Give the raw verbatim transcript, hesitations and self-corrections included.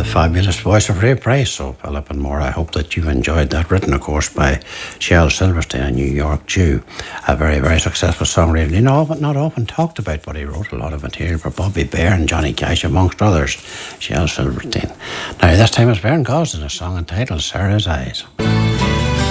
fabulous voice of Ray Price. So, Philip and Maura, I hope that you enjoyed that. Written, of course, by Shel Silverstein, a New York Jew. A very, very successful songwriter. You know, but not often talked about, but he wrote a lot of material for Bobby Bear and Johnny Cash, amongst others. Shel Silverstein. Now, this time it's Vern Gosdin, a song entitled Sarah's Eyes.